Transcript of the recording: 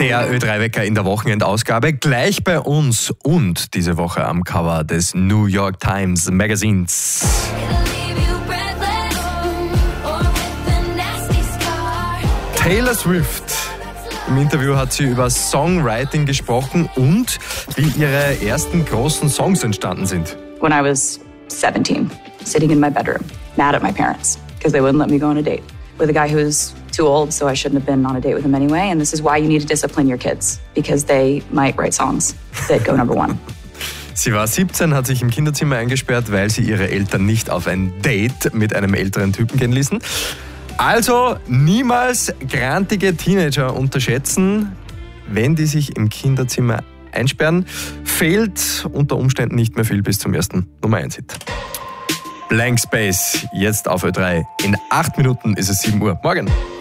Der Ö3-Wecker in der Wochenendausgabe gleich bei uns und diese Woche am Cover des New York Times Magazins. Taylor Swift. Im Interview hat sie über Songwriting gesprochen und wie ihre ersten großen Songs entstanden sind. When I was 17, sitting in my bedroom, mad at my parents because they wouldn't let me go on a date with a guy who was too old, so I shouldn't have been on a date with him anyway. And this is why you need to discipline your kids, because they might write songs that go number one. Sie war 17, hat sich im Kinderzimmer eingesperrt, weil sie ihre Eltern nicht auf ein Date mit einem älteren Typen gehen ließen. Also niemals grantige Teenager unterschätzen. Wenn die sich im Kinderzimmer einsperren, fehlt unter Umständen nicht mehr viel bis zum ersten Nummer 1-Hit. Blank Space, jetzt auf Ö3. In 8 Minuten ist es 7 Uhr. Morgen.